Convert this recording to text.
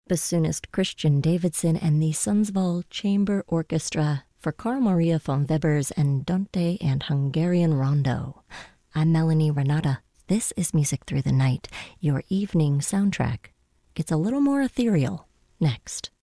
bassoonist Christian Davidson and the Sundsvall Chamber Orchestra for Carl Maria von Weber's Andante and Hungarian Rondo. I'm Melanie Renata. This is Music Through the Night, your evening soundtrack. It's a little more ethereal next.